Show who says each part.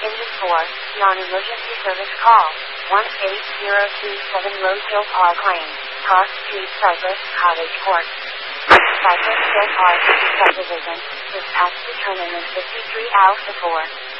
Speaker 1: Engine 4, non-emergency service call. 18027 Rose Hill Park Lane, Park Street, Cypress, Cottage Court. Cypress Hill Park Subdivision, dispatch to terminus 53 Alpha 4.